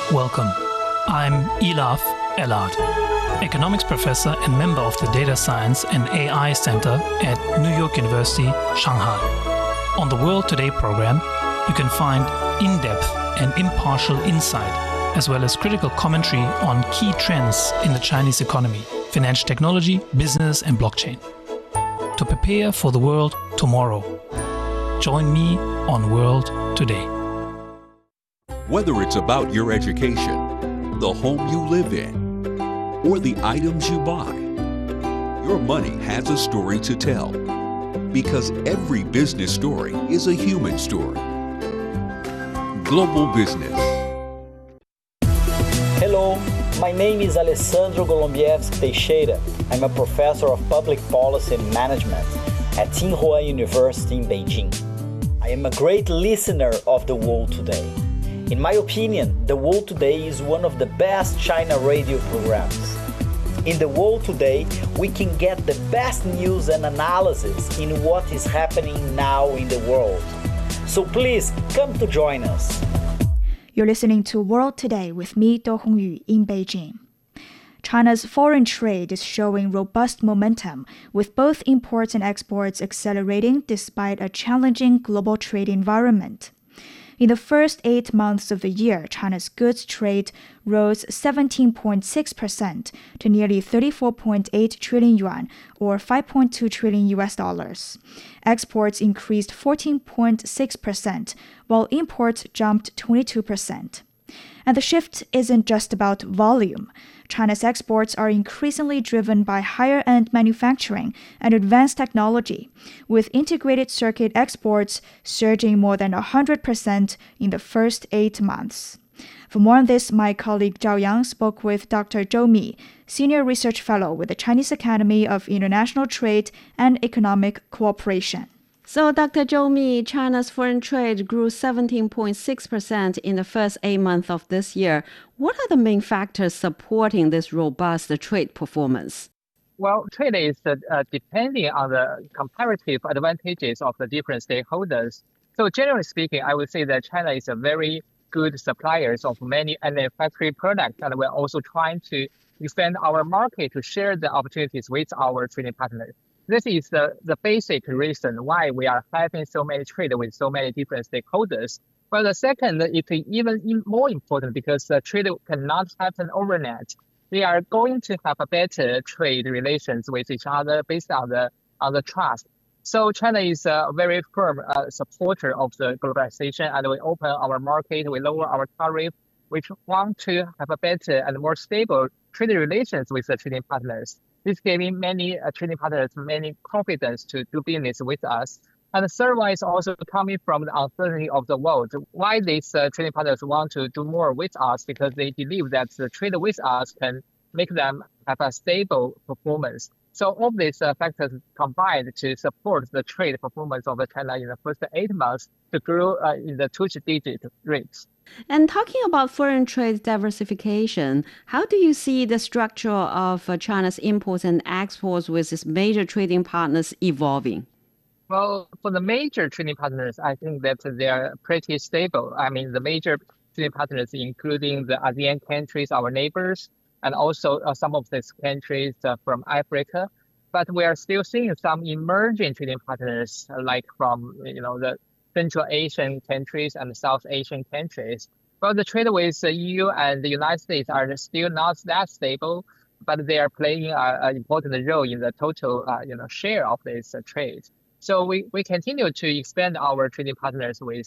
Welcome. I'm Elaf Elad, economics professor and member of the Data Science and AI Center at New York University, Shanghai. On the World Today program, you can find in-depth and impartial insight, as well as critical commentary on key trends in the Chinese economy, financial technology, business, and blockchain. To prepare for the world tomorrow, join me on World Today. Whether it's about your education, the home you live in, or the items you buy, your money has a story to tell. Because every business story is a human story. Global Business. Hello, my name is Alessandro Golombieski Teixeira. I'm a professor of public policy and management at Tsinghua University in Beijing. I am a great listener of The World Today. In my opinion, The World Today is one of the best China radio programs. In The World Today, we can get the best news and analysis in what is happening now in the world. So please come to join us. You're listening to World Today with me, Do Hongyu, in Beijing. China's foreign trade is showing robust momentum, with both imports and exports accelerating despite a challenging global trade environment. In the first 8 months of the year, China's goods trade rose 17.6% to nearly 34.8 trillion yuan, or $5.2 trillion. Exports increased 14.6%, while imports jumped 22%. And the shift isn't just about volume. China's exports are increasingly driven by higher-end manufacturing and advanced technology, with integrated circuit exports surging more than 100% in the first 8 months. For more on this, my colleague Zhao Yang spoke with Dr. Zhou Mi, Senior Research Fellow with the Chinese Academy of International Trade and Economic Cooperation. So, Dr. Zhou Mi, China's foreign trade grew 17.6% in the first 8 months of this year. What are the main factors supporting this robust trade performance? Well, trade is depending on the comparative advantages of the different stakeholders. So generally speaking, I would say that China is a very good supplier of many manufacturing products, and we're also trying to expand our market to share the opportunities with our trading partners. This is the basic reason why we are having so many trade with so many different stakeholders. But the second, it's even more important because trade cannot happen overnight. We are going to have a better trade relations with each other based on the trust. So China is a very firm supporter of the globalization, and we open our market, we lower our tariff. We want to have a better and more stable trade relations with the trading partners. This giving many trading partners many confidence to do business with us. And the third one is also coming from the uncertainty of the world. Why these trading partners want to do more with us? Because they believe that the trade with us can make them have a stable performance. So all these factors combined to support the trade performance of China in the first 8 months to grow in the 2-digit rates. And talking about foreign trade diversification, how do you see the structure of China's imports and exports with its major trading partners evolving? Well, for the major trading partners, I think that they are pretty stable. I mean, the major trading partners, including the ASEAN countries, our neighbors, and also some of these countries from Africa. But we are still seeing some emerging trading partners, like from the Central Asian countries and South Asian countries. Well, the trade with the EU and the United States are still not that stable, but they are playing an important role in the total share of this trade. So we continue to expand our trading partners with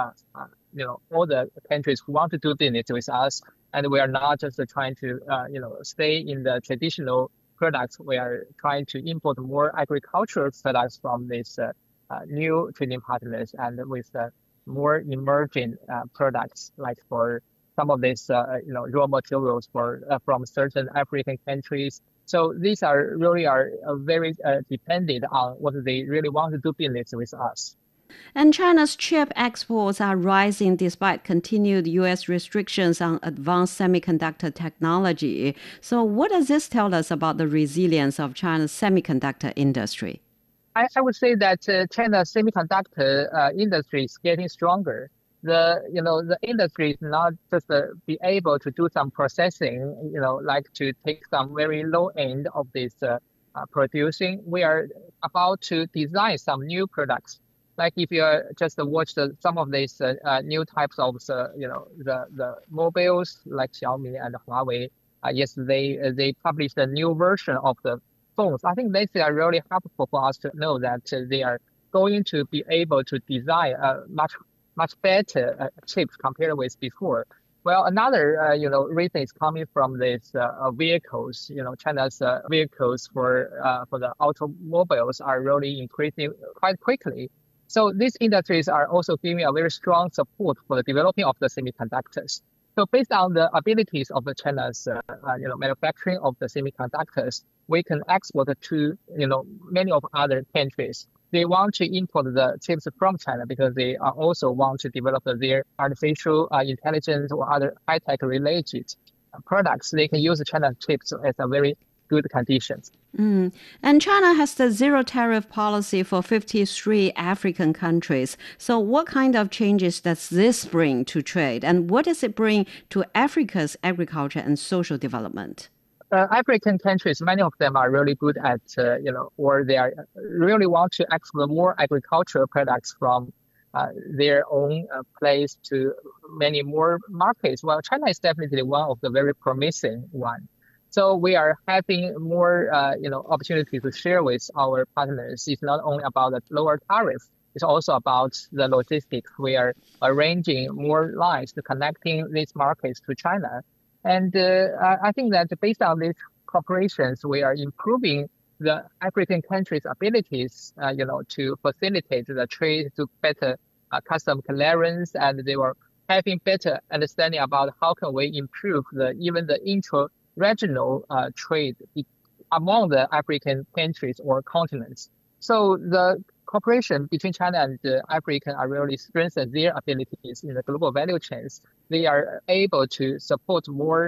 all the countries who want to do business with us, and we are not just trying to stay in the traditional products. We are trying to import more agricultural products from these new trading partners, and with more emerging products, like for some of these raw materials from certain African countries. So these are very dependent on what they really want to do business with us. And China's chip exports are rising despite continued U.S. restrictions on advanced semiconductor technology. So what does this tell us about the resilience of China's semiconductor industry? I would say that China's semiconductor industry is getting stronger. the industry is not just be able to do some processing, like to take some very low end of this producing. We are about to design some new products. Like if you just watch some of these new types of the mobiles like Xiaomi and Huawei. Yesterday they published a new version of the phones. I think these are really helpful for us to know that they are going to be able to design much better chips compared with before. Well, another reason is coming from these vehicles. China's vehicles for the automobiles are really increasing quite quickly. So these industries are also giving a very strong support for the developing of the semiconductors. So based on the abilities of the China's manufacturing of the semiconductors, we can export to many of other countries. They want to import the chips from China because they also want to develop their artificial intelligence or other high-tech related products. They can use China chips as a very good conditions. And China has the zero tariff policy for 53 African countries. So what kind of changes does this bring to trade? And what does it bring to Africa's agriculture and social development? African countries, many of them are really good at, or they are really want to export more agricultural products from their own place to many more markets. Well, China is definitely one of the very promising one. So we are having more, opportunity to share with our partners. It's not only about the lower tariff, it's also about the logistics. We are arranging more lines to connecting these markets to China. And I think that based on these cooperations, we are improving the African countries' abilities, to facilitate the trade to better custom clearance, and they were having better understanding about how can we improve even the intra-regional trade among the African countries or continents. So the cooperation between China and Africa are really strengthen their abilities in the global value chains. They are able to support more,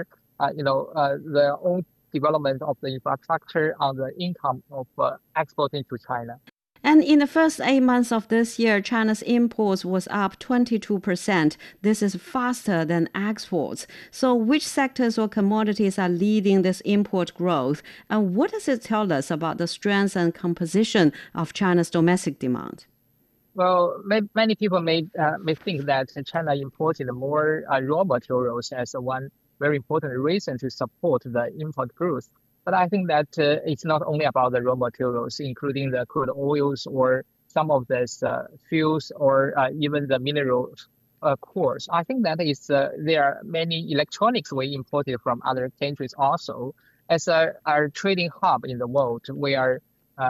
their own development of the infrastructure on the income of exporting to China. And in the first 8 months of this year, China's imports was up 22%. This is faster than exports. So which sectors or commodities are leading this import growth? And what does it tell us about the strength and composition of China's domestic demand? Well, many people may think that China imported more raw materials as one very important reason to support the import growth. But I think that it's not only about the raw materials, including the crude oils or some of these fuels or even the mineral cores. I think that there are many electronics we imported from other countries also. As our trading hub in the world, we are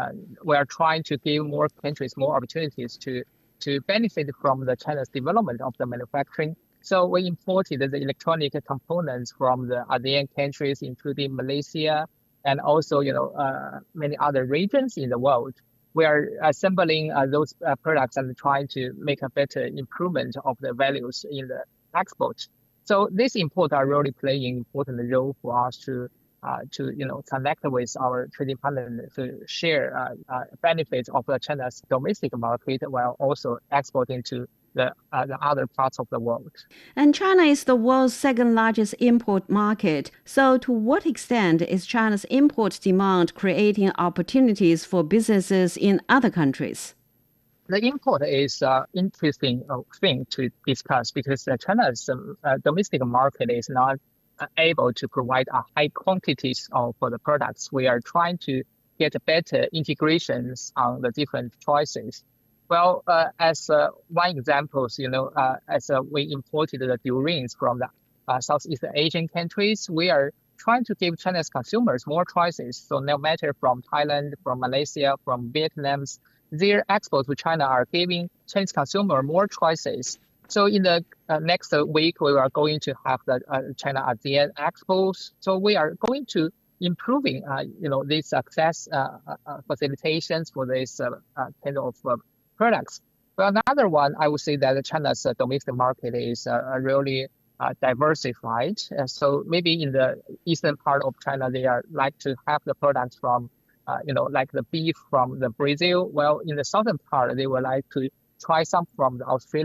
trying to give more countries more opportunities to benefit from the China's development of the manufacturing. So we imported the electronic components from the ASEAN countries, including Malaysia, and also, many other regions in the world. We are assembling those products and trying to make a better improvement of the values in the export. So these imports are really playing an important role for us to connect with our trading partners to share benefits of the China's domestic market while also exporting to the other parts of the world. And China is the world's second largest import market. So to what extent is China's import demand creating opportunities for businesses in other countries? The import is an interesting thing to discuss because China's domestic market is not able to provide a high quantities for the products. We are trying to get better integrations on the different choices. Well, as one example, as we imported the durians from the Southeast Asian countries, we are trying to give China's consumers more choices. So no matter from Thailand, from Malaysia, from Vietnam, their exports to China are giving Chinese consumer more choices. So in the next week, we are going to have the China ASEAN Expos. So we are going to improving, these success facilitations for this kind of products. Well, another one, I would say that China's domestic market is really diversified. So maybe in the eastern part of China, they are like to have the products from, like the beef from the Brazil. Well, in the southern part, they would like to try some from the Australia.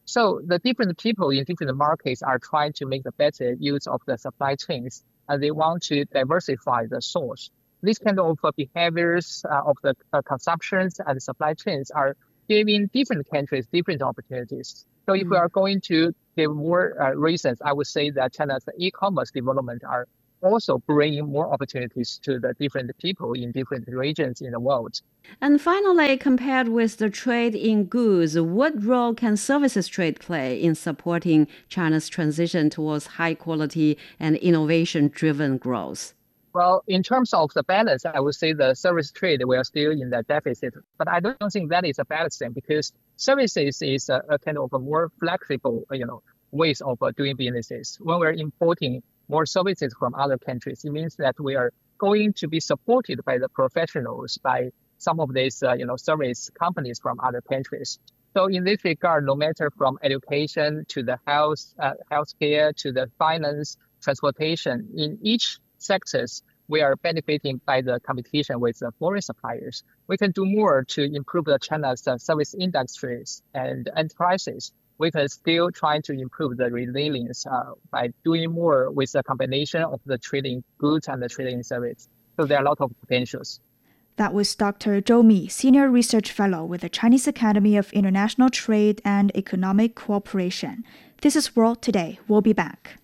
So the different people in different markets are trying to make the better use of the supply chains, and they want to diversify the source. These kind of behaviors of the consumptions and supply chains are giving different countries different opportunities. So if we are going to give more reasons, I would say that China's e-commerce development are also bringing more opportunities to the different people in different regions in the world. And finally, compared with the trade in goods, what role can services trade play in supporting China's transition towards high quality and innovation-driven growth? Well, in terms of the balance, I would say the service trade, we are still in the deficit. But I don't think that is a bad thing because services is a kind of a more flexible, ways of doing businesses. When we're importing more services from other countries, it means that we are going to be supported by the professionals, by some of these, service companies from other countries. So in this regard, no matter from education to the healthcare to the finance, transportation, in each sectors, we are benefiting by the competition with the foreign suppliers. We can do more to improve the China's service industries and enterprises. We can still try to improve the resilience by doing more with the combination of the trading goods and the trading service. So there are a lot of potentials. That was Dr. Zhou Mi, Senior Research Fellow with the Chinese Academy of International Trade and Economic Cooperation. This is World Today. We'll be back.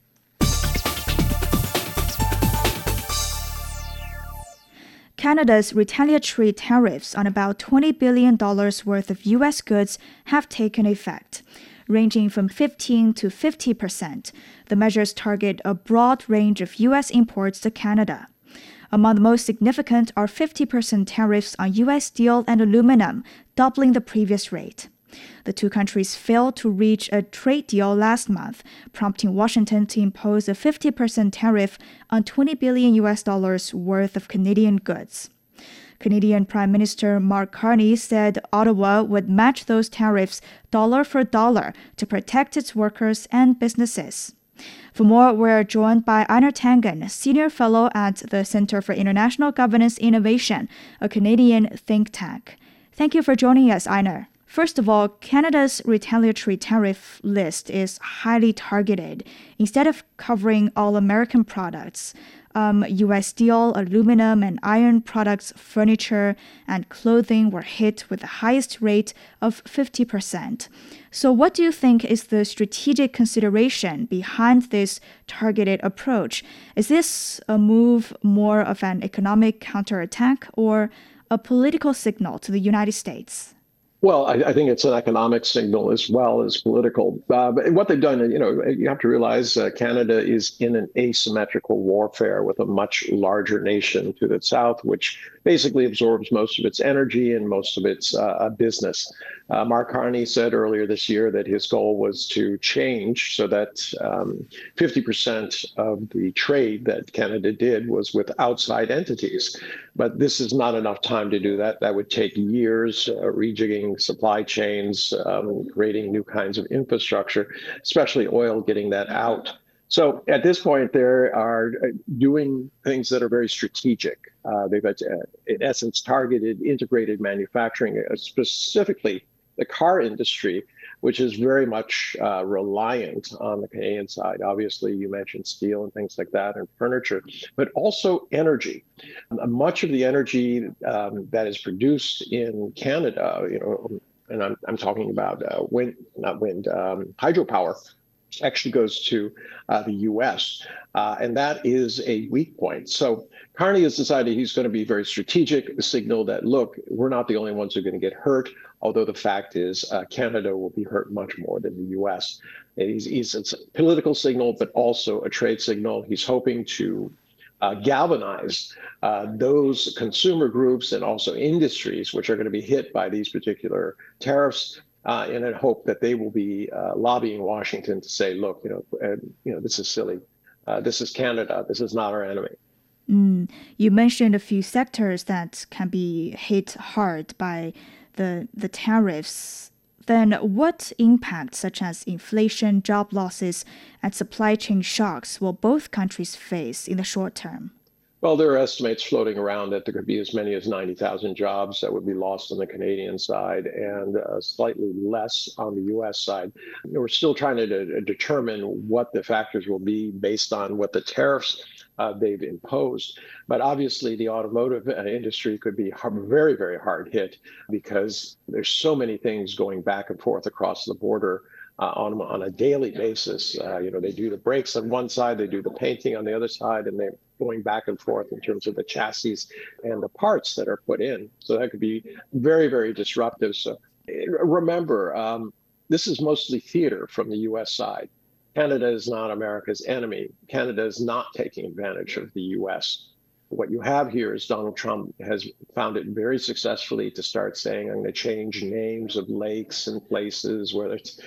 Canada's retaliatory tariffs on about $20 billion worth of U.S. goods have taken effect, ranging from 15% to 50%. The measures target a broad range of U.S. imports to Canada. Among the most significant are 50% tariffs on U.S. steel and aluminum, doubling the previous rate. The two countries failed to reach a trade deal last month, prompting Washington to impose a 50% tariff on $20 billion worth of Canadian goods. Canadian Prime Minister Mark Carney said Ottawa would match those tariffs dollar for dollar to protect its workers and businesses. For more, we're joined by Einar Tangen, Senior Fellow at the Center for International Governance Innovation, a Canadian think tank. Thank you for joining us, Einar. First of all, Canada's retaliatory tariff list is highly targeted. Instead of covering all American products, U.S. steel, aluminum, and iron products, furniture, and clothing were hit with the highest rate of 50%. So what do you think is the strategic consideration behind this targeted approach? Is this a move more of an economic counterattack or a political signal to the United States? Well, I think it's an economic signal as well as political. But what they've done, you have to realize Canada is in an asymmetrical warfare with a much larger nation to the south, which basically absorbs most of its energy and most of its business. Mark Carney said earlier this year that his goal was to change so that 50% of the trade that Canada did was with outside entities. But this is not enough time to do that. That would take years rejigging supply chains, creating new kinds of infrastructure, especially oil, getting that out. So at this point, they are doing things that are very strategic. They've, in essence, targeted integrated manufacturing, specifically the car industry, which is very much reliant on the Canadian side. Obviously, you mentioned steel and things like that and furniture, but also energy. Much of the energy that is produced in Canada, and I'm talking about hydropower, actually goes to the U.S., and that is a weak point. So Carney has decided he's going to be very strategic, a signal that, look, we're not the only ones who are going to get hurt, although the fact is Canada will be hurt much more than the U.S. It's a political signal, but also a trade signal. He's hoping to galvanize those consumer groups and also industries which are going to be hit by these particular tariffs, in a hope that they will be lobbying Washington to say, look, this is silly. This is Canada. This is not our enemy. You mentioned a few sectors that can be hit hard by the tariffs. Then what impacts, such as inflation, job losses, and supply chain shocks, will both countries face in the short term? Well, there are estimates floating around that there could be as many as 90,000 jobs that would be lost on the Canadian side and slightly less on the U.S. side. We're still trying to determine what the factors will be based on what the tariffs they've imposed. But obviously, the automotive industry could be very, very hard hit because there's so many things going back and forth across the border. On a daily basis, they do the brakes on one side, they do the painting on the other side, and they're going back and forth in terms of the chassis and the parts that are put in. So that could be very, very disruptive. So remember, this is mostly theater from the U.S. side. Canada is not America's enemy. Canada is not taking advantage of the U.S. What you have here is Donald Trump has found it very successfully to start saying, I'm going to change names of lakes and places, whether it's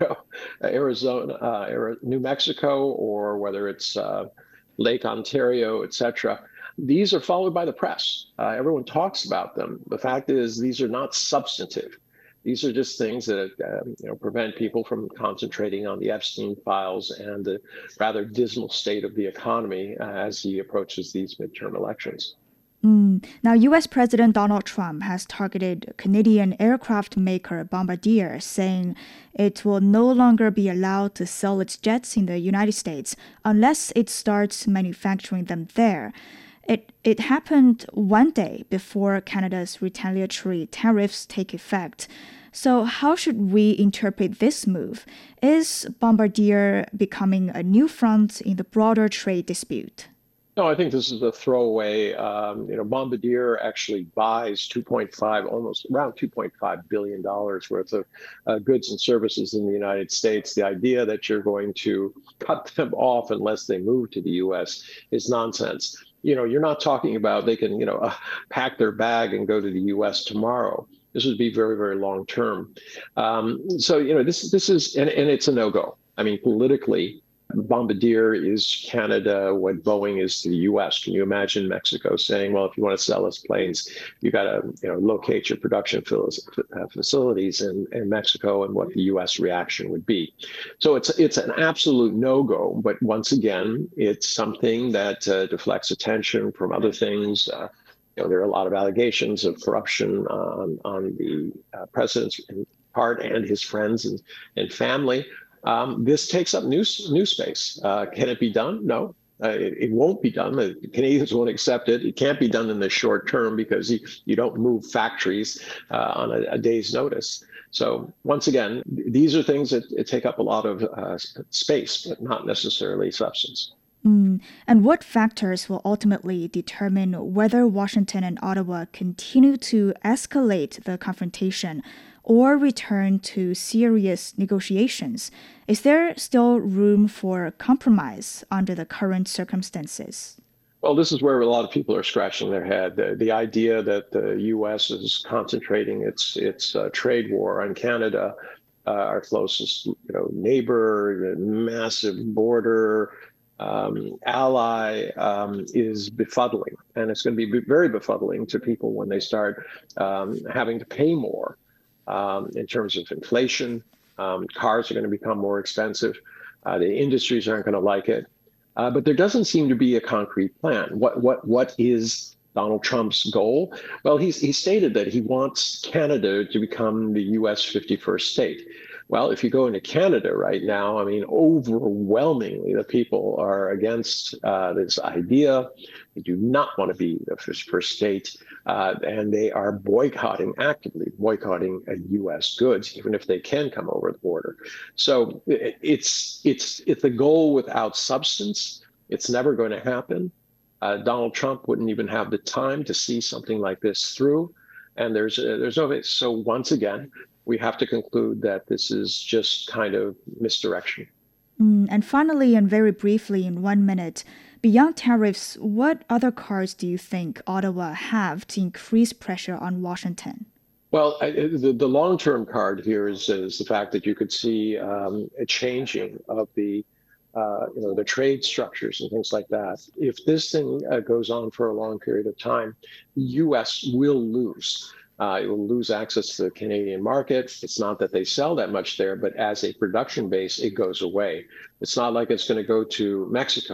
Arizona, New Mexico, or whether it's Lake Ontario, et cetera. These are followed by the press. Everyone talks about them. The fact is, these are not substantive. These are just things that prevent people from concentrating on the Epstein files and the rather dismal state of the economy as he approaches these midterm elections. Now, U.S. President Donald Trump has targeted Canadian aircraft maker Bombardier, saying it will no longer be allowed to sell its jets in the United States unless it starts manufacturing them there. It happened one day before Canada's retaliatory tariffs take effect. So how should we interpret this move? Is Bombardier becoming a new front in the broader trade dispute? No, I think this is a throwaway. Bombardier actually buys almost around $2.5 billion worth of goods and services in the United States. The idea that you're going to cut them off unless they move to the U.S. is nonsense. You're not talking about they can, pack their bag and go to the U.S. tomorrow. This would be very, very long term. This is, and it's a no-go. I mean, politically, Bombardier is Canada what Boeing is to the U.S. Can you imagine Mexico saying, well, if you want to sell us planes, you got to locate your production facilities in Mexico, and what the U.S. reaction would be. So it's an absolute no-go. But once again, it's something that deflects attention from other things. There are a lot of allegations of corruption on the president's part and his friends and family. This takes up new space. Can it be done? No, it won't be done. The Canadians won't accept it. It can't be done in the short term because you don't move factories on a day's notice. So once again, these are things that take up a lot of space, but not necessarily substance. And what factors will ultimately determine whether Washington and Ottawa continue to escalate the confrontation or return to serious negotiations? Is there still room for compromise under the current circumstances? Well, this is where a lot of people are scratching their head. The idea that the U.S. is concentrating its trade war on Canada, our closest neighbor, massive border ally, is befuddling. And it's going to be very befuddling to people when they start having to pay more in terms of inflation. Cars are going to become more expensive. The industries aren't going to like it. But there doesn't seem to be a concrete plan. What is Donald Trump's goal? Well, he stated that he wants Canada to become the U.S. 51st state. Well, if you go into Canada right now, I mean, overwhelmingly, the people are against this idea. They do not want to be the first state, and they are actively boycotting U.S. goods, even if they can come over the border. So it's a goal without substance. It's never going to happen. Donald Trump wouldn't even have the time to see something like this through. And there's no. So once again, we have to conclude that this is just kind of misdirection. And finally, and very briefly in 1 minute, beyond tariffs, what other cards do you think Ottawa have to increase pressure on Washington? Well, the long-term card here is the fact that you could see a changing of the trade structures and things like that. If this thing goes on for a long period of time, the U.S. will lose. It will lose access to the Canadian market. It's not that they sell that much there, but as a production base, it goes away. It's not like it's going to go to Mexico.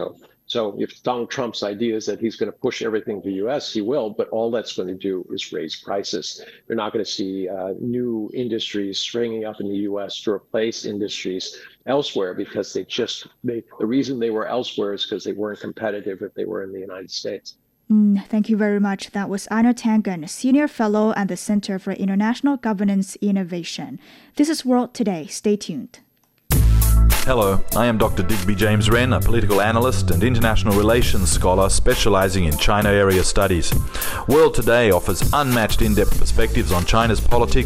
So if Donald Trump's idea is that he's going to push everything to the U.S., he will, but all that's going to do is raise prices. You're not going to see new industries springing up in the U.S. to replace industries elsewhere because the reason they were elsewhere is because they weren't competitive if they were in the United States. Thank you very much. That was Einar Tangen, Senior Fellow at the Center for International Governance Innovation. This is World Today. Stay tuned. Hello, I am Dr. Digby James Wren, a political analyst and international relations scholar specializing in China area studies. World Today offers unmatched in-depth perspectives on China's politics,